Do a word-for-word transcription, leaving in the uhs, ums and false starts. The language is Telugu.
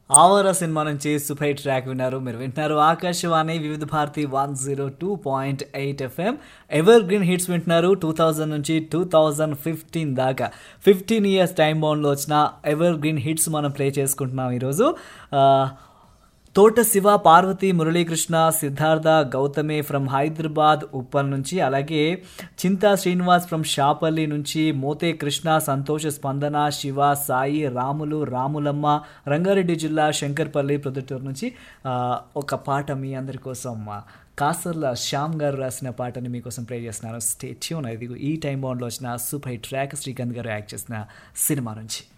ఆవార సినిమా నుంచి సూపర్ ట్రాక్ విన్నారు. మీరు వింటున్నారు ఆకాశవాణి వివిధ Bharati one zero two point eight FM. Ever green hits వింటున్నారు. టూ థౌజండ్ నుంచి టూ థౌజండ్ ఫిఫ్టీన్ దాకా ఫిఫ్టీన్ ఇయర్స్ టైం బౌండ్లో వచ్చిన ఎవర్ గ్రీన్ హిట్స్ మనం ప్లే చేసుకుంటున్నాం ఈరోజు. ఆ, తోట శివ, పార్వతి, మురళీకృష్ణ, సిద్ధార్థ, గౌతమి ఫ్రమ్ హైదరాబాద్ ఉప్పల్ నుంచి, అలాగే చింతా శ్రీనివాస్ ఫ్రమ్ షాపల్లి నుంచి, మోతే కృష్ణ, సంతోష, స్పందన, శివ, సాయి, రాములు, రాములమ్మ, రంగారెడ్డి జిల్లా శంకర్పల్లి ప్రొద్దుటూరు నుంచి ఆ, ఒక పాట మీ అందరి కోసం కాసర్ల శ్యామ్ గారు రాసిన పాటని మీకోసం ప్లే చేస్తున్నాను. Stay tune. ఇది ఈ టైం బౌండ్లో వచ్చిన సూపర్ హిట్ ట్రాక్ శ్రీకాంత్ గారు యాక్ట్ చేసిన సినిమా నుంచి.